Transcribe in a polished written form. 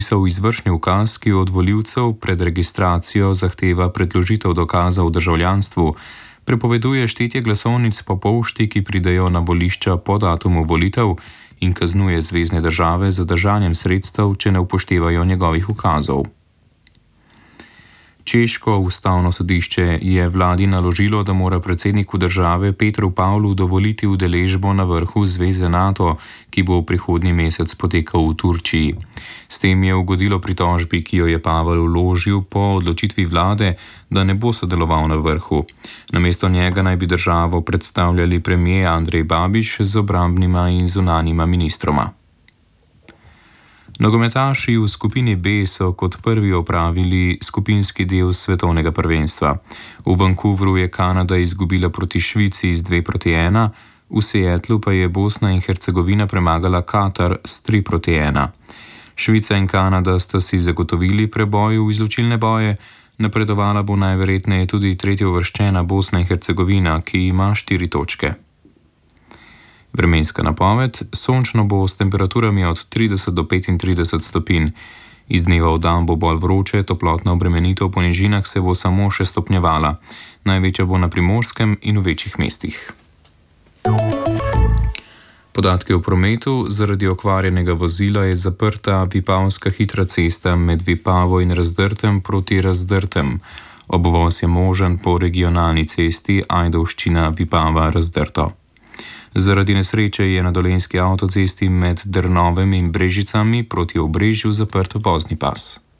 podpisal izvršni ukaz, ki od volivcev pred registracijo zahteva predložitev dokaza o državljanstvu, prepoveduje štetje glasovnic po pošti, ki pridejo na volišča po datumu volitev, in kaznuje zvezne države z zadržanjem sredstev, če ne upoštevajo njegovih ukazov. Češko ustavno sodišče je vladi naložilo, da mora predsedniku države Petru Pavlu dovoliti udeležbo na vrhu zveze NATO, ki bo prihodnji mesec potekal v Turčiji. S tem je ugodilo pritožbi, ki jo je Pavel vložil po odločitvi vlade, da ne bo sodeloval na vrhu. Namesto njega naj bi državo predstavljali premier Andrej Babiš z obrambnima in zunanjima ministroma. Nogometaši v skupini B so kot prvi opravili skupinski del svetovnega prvenstva. V Vancouverju je Kanada izgubila proti Švici z 2-1, v Seattlu pa je Bosna in Hercegovina premagala Katar s 3-1. Švica in Kanada sta si zagotovili preboj v izločilne boje, napredovala bo najverjetneje tudi tretjeuvrščena Bosna in Hercegovina, ki ima 4 točke. Vremenska napoved: sončno bo s temperaturami od 30 do 35 stopinj. Iz dneva v dan bo bolj vroče, toplotna obremenitev po nižinah se bo samo še stopnjevala. Največja bo na Primorskem in v večjih mestih. Podatki o prometu: zaradi okvarjenega vozila je zaprta Vipavska hitra cesta med Vipavo in Razdrtem proti Razdrtem. Obvoz je možen po regionalni cesti Ajdovščina-Vipava-Razdrto. Zaradi nesreče je na dolenjski avtocesti med Drnovem in Brežicami proti Obrežju zaprt vozni pas.